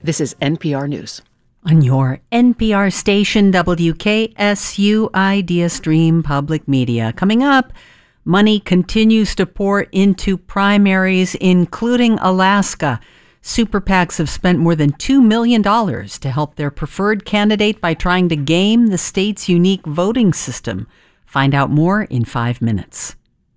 This is NPR News. On your NPR station, WKSU Idea Stream Public Media. Coming up, money continues to pour into primaries, including Alaska. Super PACs have spent more than $2 million to help their preferred candidate by trying to game the state's unique voting system. Find out more in 5 minutes.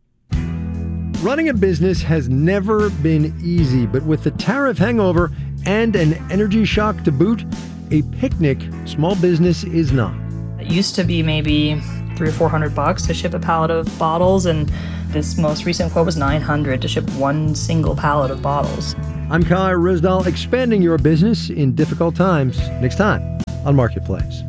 Running a business has never been easy, but with the tariff hangover and an energy shock to boot, a picnic small business is not. It used to be maybe $300 or $400 to ship a pallet of bottles, and this most recent quote was $900 to ship one single pallet of bottles. I'm Kai Ryssdal, expanding your business in difficult times. Next time on Marketplace.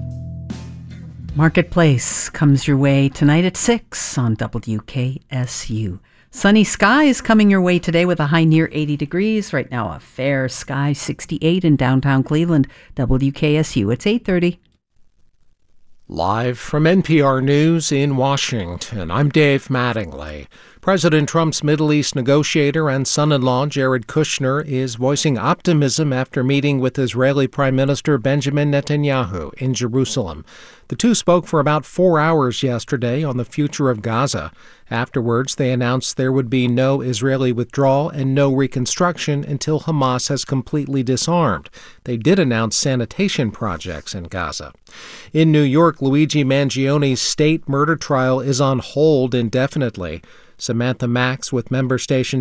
Marketplace comes your way tonight at 6 on WKSU. Sunny skies coming your way today with a high near 80 degrees. Right now, a fair sky, 68 in downtown Cleveland. WKSU, it's 8:30. Live from NPR News in Washington, I'm Dave Mattingly. President Trump's Middle East negotiator and son-in-law Jared Kushner is voicing optimism after meeting with Israeli Prime Minister Benjamin Netanyahu in Jerusalem. The two spoke for about 4 hours yesterday on the future of Gaza. Afterwards, they announced there would be no Israeli withdrawal and no reconstruction until Hamas has completely disarmed. They did announce sanitation projects in Gaza. In New York, Luigi Mangioni's state murder trial is on hold indefinitely. Samantha Max with member station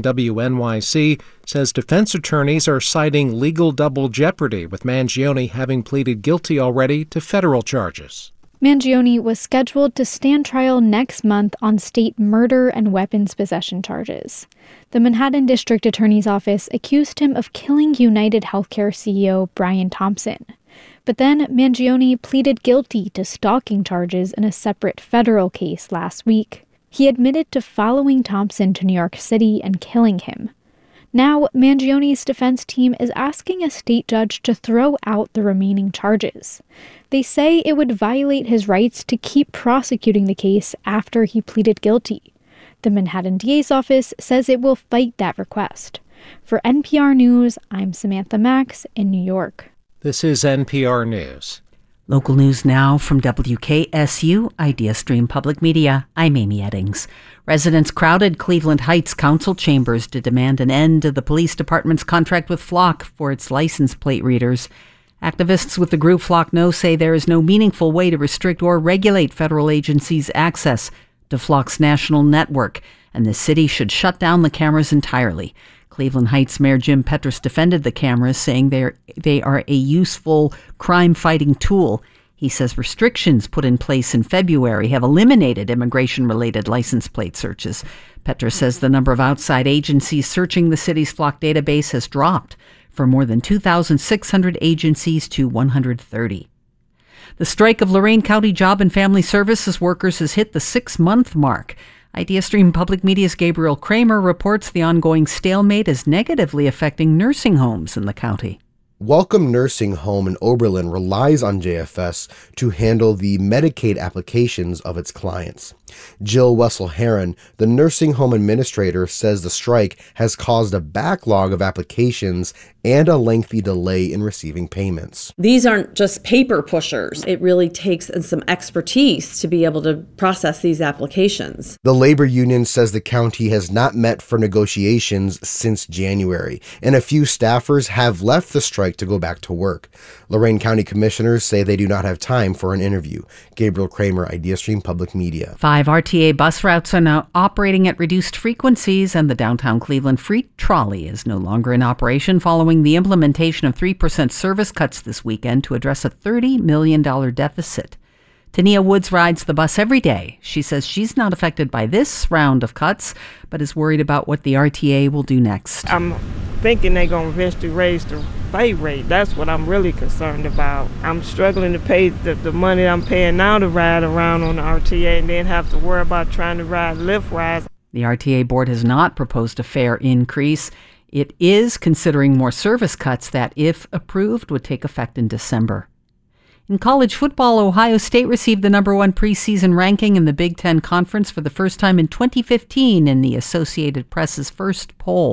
WNYC says defense attorneys are citing legal double jeopardy, with Mangioni having pleaded guilty already to federal charges. Mangioni was scheduled to stand trial next month on state murder and weapons possession charges. The Manhattan District Attorney's Office accused him of killing United Healthcare CEO Brian Thompson. But then Mangioni pleaded guilty to stalking charges in a separate federal case last week. He admitted to following Thompson to New York City and killing him. Now, Mangioni's defense team is asking a state judge to throw out the remaining charges. They say it would violate his rights to keep prosecuting the case after he pleaded guilty. The Manhattan DA's office says it will fight that request. For NPR News, I'm Samantha Max in New York. This is NPR News. Local news now from WKSU Idea Stream Public Media. I'm Amy Eddings. Residents crowded Cleveland Heights council chambers to demand an end to the police department's contract with Flock for its license plate readers. Activists with the group Flock No say there is no meaningful way to restrict or regulate federal agencies' access to Flock's national network, and the city should shut down the cameras entirely. Cleveland Heights Mayor Jim Petras defended the cameras, saying they are a useful crime-fighting tool. He says restrictions put in place in February have eliminated immigration-related license plate searches. Petras says the number of outside agencies searching the city's Flock database has dropped from more than 2,600 agencies to 130. The strike of Lorain County Job and Family Services workers has hit the 6-month mark. Idea Stream Public Media's Gabriel Kramer reports the ongoing stalemate is negatively affecting nursing homes in the county. Welcome Nursing Home in Oberlin relies on JFS to handle the Medicaid applications of its clients. Jill Wessel-Heron, the nursing home administrator, says the strike has caused a backlog of applications and a lengthy delay in receiving payments. These aren't just paper pushers. It really takes some expertise to be able to process these applications. The labor union says the county has not met for negotiations since January, and a few staffers have left the strike to go back to work. Lorain County commissioners say they do not have time for an interview. Gabriel Kramer, Idea Stream Public Media. 5 RTA bus routes are now operating at reduced frequencies, and the downtown Cleveland Freight Trolley is no longer in operation following the implementation of 3% service cuts this weekend to address a $30 million deficit. Tania Woods rides the bus every day. She says she's not affected by this round of cuts, but is worried about what the RTA will do next. I'm thinking they're going to eventually raise the pay rate. That's what I'm really concerned about. I'm struggling to pay the money I'm paying now to ride around on the RTA and then have to worry about trying to ride Lyft rides. The RTA board has not proposed a fare increase. It is considering more service cuts that, if approved, would take effect in December. In college football, Ohio State received the number 1 preseason ranking in the Big Ten Conference for the first time in 2015 in the Associated Press's first poll.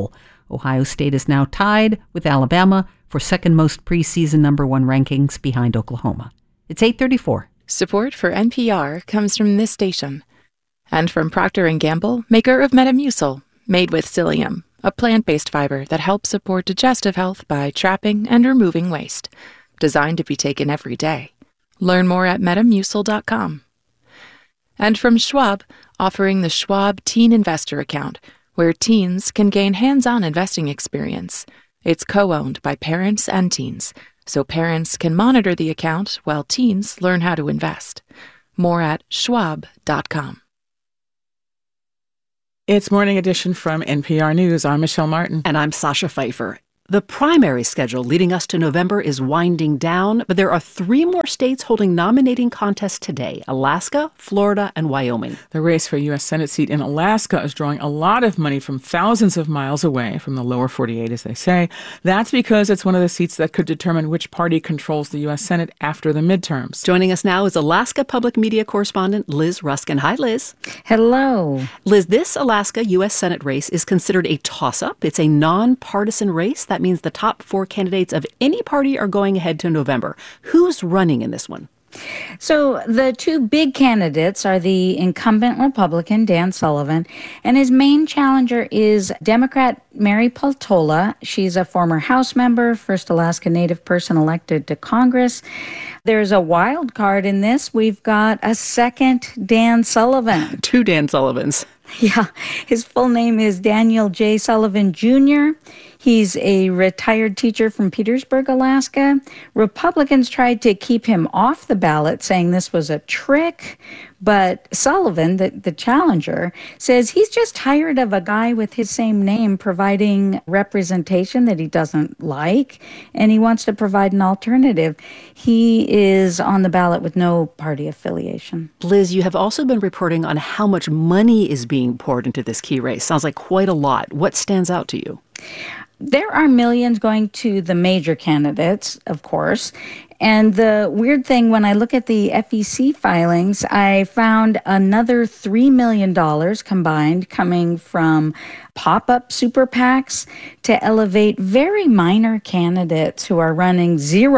Ohio State is now tied with Alabama for second most preseason number 1 rankings behind Oklahoma. It's 8:34. Support for NPR comes from this station and from Procter & Gamble, maker of Metamucil, made with psyllium, a plant-based fiber that helps support digestive health by trapping and removing waste. Designed to be taken every day. Learn more at Metamucil.com. And from Schwab, offering the Schwab Teen Investor Account, where teens can gain hands-on investing experience. It's co-owned by parents and teens, so parents can monitor the account while teens learn how to invest. More at Schwab.com. It's Morning Edition from NPR News. I'm Michelle Martin. And I'm Sasha Pfeiffer. The primary schedule leading us to November is winding down, but there are 3 more states holding nominating contests today: Alaska, Florida, and Wyoming. The race for a U.S. Senate seat in Alaska is drawing a lot of money from thousands of miles away from the lower 48, as they say. That's because it's one of the seats that could determine which party controls the U.S. Senate after the midterms. Joining us now is Alaska public media correspondent Liz Ruskin. Hi, Liz. Hello. Liz, this Alaska U.S. Senate race is considered a toss-up. It's a nonpartisan race. That means the top 4 candidates of any party are going ahead to November. Who's running in this one? So the 2 big candidates are the incumbent Republican, Dan Sullivan, and his main challenger is Democrat Mary Peltola. She's a former House member, first Alaska Native person elected to Congress. There's a wild card in this. We've got a second Dan Sullivan. 2 Dan Sullivans. Yeah, his full name is Daniel J. Sullivan Jr. He's a retired teacher from Petersburg, Alaska. Republicans tried to keep him off the ballot, saying this was a trick. But Sullivan, the challenger, says he's just tired of a guy with his same name providing representation that he doesn't like, and he wants to provide an alternative. He is on the ballot with no party affiliation. Liz, you have also been reporting on how much money is being poured into this key race. Sounds like quite a lot. What stands out to you? There are millions going to the major candidates, of course. And the weird thing, when I look at the FEC filings, I found another $3 million combined coming from pop-up super PACs to elevate very minor candidates who are running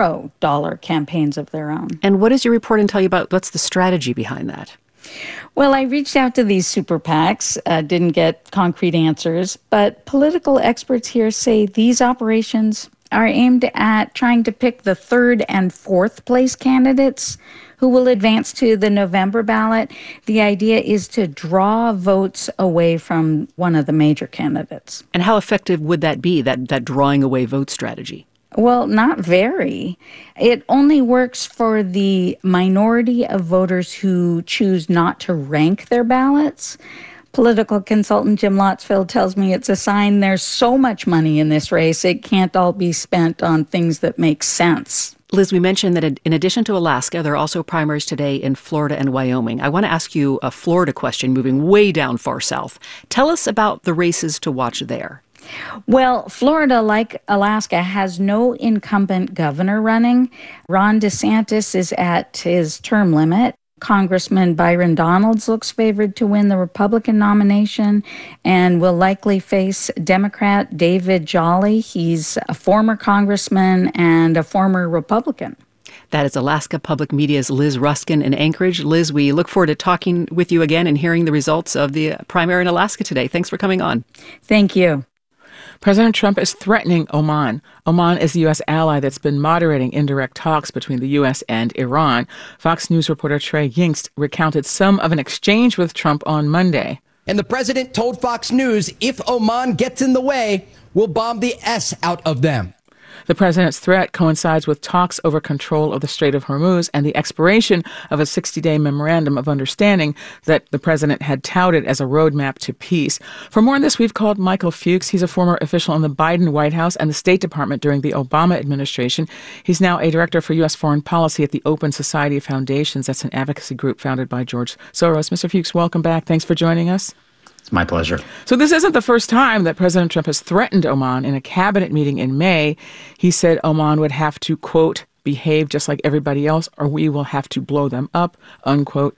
$0 campaigns of their own. And what does your reporting tell you about what's the strategy behind that? Well, I reached out to these super PACs, didn't get concrete answers, but political experts here say these operations are aimed at trying to pick the 3rd and 4th place candidates who will advance to the November ballot. The idea is to draw votes away from one of the major candidates. And how effective would that be, that drawing away vote strategy? Well, not very. It only works for the minority of voters who choose not to rank their ballots. Political consultant Jim Lotsfield tells me it's a sign there's so much money in this race, it can't all be spent on things that make sense. Liz, we mentioned that in addition to Alaska, there are also primaries today in Florida and Wyoming. I want to ask you a Florida question, moving way down far south. Tell us about the races to watch there. Well, Florida, like Alaska, has no incumbent governor running. Ron DeSantis is at his term limit. Congressman Byron Donalds looks favored to win the Republican nomination and will likely face Democrat David Jolly. He's a former congressman and a former Republican. That is Alaska Public Media's Liz Ruskin in Anchorage. Liz, we look forward to talking with you again and hearing the results of the primary in Alaska today. Thanks for coming on. Thank you. President Trump is threatening Oman. Oman is the U.S. ally that's been moderating indirect talks between the U.S. and Iran. Fox News reporter Trey Yingst recounted some of an exchange with Trump on Monday. And the president told Fox News, if Oman gets in the way, we'll bomb the S out of them. The president's threat coincides with talks over control of the Strait of Hormuz and the expiration of a 60-day memorandum of understanding that the president had touted as a roadmap to peace. For more on this, we've called Michael Fuchs. He's a former official in the Biden White House and the State Department during the Obama administration. He's now a director for U.S. foreign policy at the Open Society of Foundations. That's an advocacy group founded by George Soros. Mr. Fuchs, welcome back. Thanks for joining us. It's my pleasure. So this isn't the first time that President Trump has threatened Oman. In a cabinet meeting in May, he said Oman would have to, quote, behave just like everybody else, or we will have to blow them up, unquote.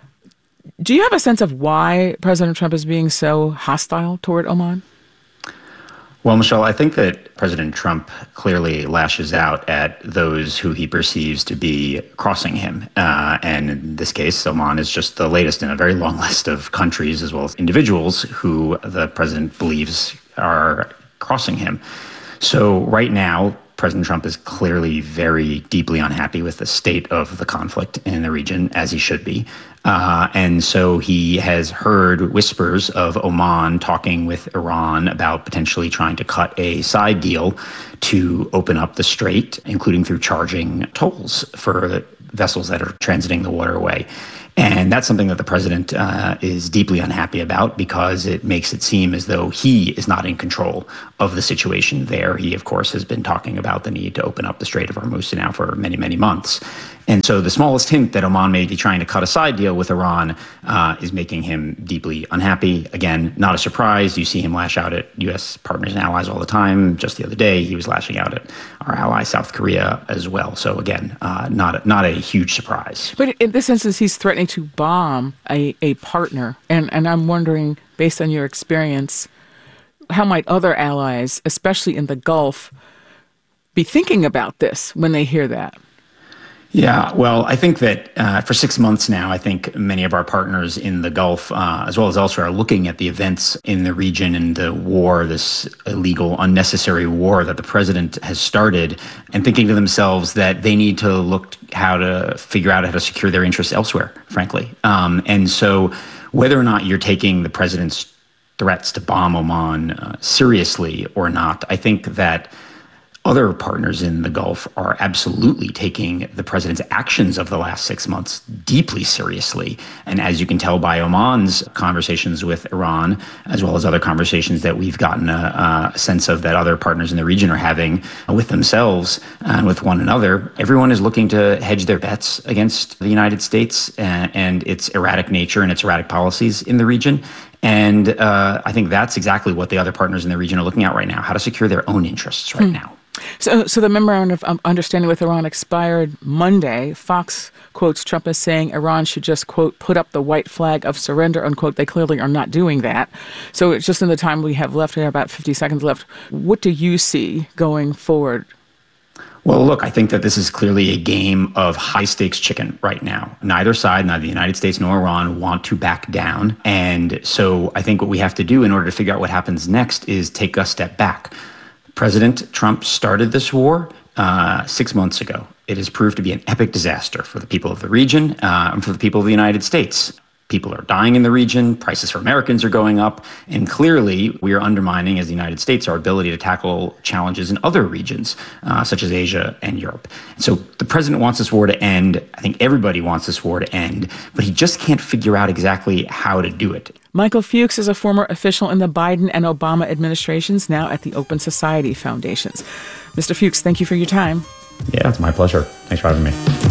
Do you have a sense of why President Trump is being so hostile toward Oman? Well, Michelle, I think that President Trump clearly lashes out at those who he perceives to be crossing him. And in this case, Oman is just the latest in a very long list of countries as well as individuals who the president believes are crossing him. So right now, President Trump is clearly very deeply unhappy with the state of the conflict in the region, as he should be. And so he has heard whispers of Oman talking with Iran about potentially trying to cut a side deal to open up the strait, including through charging tolls for vessels that are transiting the waterway. And that's something that the president is deeply unhappy about because it makes it seem as though he is not in control of the situation there. He, of course, has been talking about the need to open up the Strait of Hormuz now for many, many months. And so the smallest hint that Oman may be trying to cut a side deal with Iran is making him deeply unhappy. Again, not a surprise. You see him lash out at U.S. partners and allies all the time. Just the other day, he was lashing out at our ally, South Korea, as well. So again, not a huge surprise. But in this instance, he's threatening to bomb a partner. And I'm wondering, based on your experience, how might other allies, especially in the Gulf, be thinking about this when they hear that? Yeah, well, I think that for 6 months now, I think many of our partners in the Gulf, as well as elsewhere, are looking at the events in the region and the war, this illegal, unnecessary war that the president has started, and thinking to themselves that they need to look how to figure out how to secure their interests elsewhere, frankly. And so whether or not you're taking the president's threats to bomb Oman seriously or not, I think that other partners in the Gulf are absolutely taking the president's actions of the last 6 months deeply seriously. And as you can tell by Oman's conversations with Iran, as well as other conversations that we've gotten a sense of that other partners in the region are having with themselves and with one another, everyone is looking to hedge their bets against the United States and its erratic nature and its erratic policies in the region. And I think that's exactly what the other partners in the region are looking at right now, how to secure their own interests right now. So the memorandum of understanding with Iran expired Monday. Fox quotes Trump as saying Iran should just, quote, put up the white flag of surrender, unquote. They clearly are not doing that. So it's just in the time we have left, about 50 seconds left. What do you see going forward? Well, look, I think that this is clearly a game of high-stakes chicken right now. Neither side, neither the United States nor Iran, want to back down. And so I think what we have to do in order to figure out what happens next is take a step back. President Trump started this war 6 months ago. It has proved to be an epic disaster for the people of the region and for the people of the United States. People are dying in the region, prices for Americans are going up, and clearly we are undermining, as the United States, our ability to tackle challenges in other regions, such as Asia and Europe. So the president wants this war to end. I think everybody wants this war to end, but he just can't figure out exactly how to do it. Michael Fuchs is a former official in the Biden and Obama administrations, now at the Open Society Foundations. Mr. Fuchs, thank you for your time. Yeah, it's my pleasure. Thanks for having me.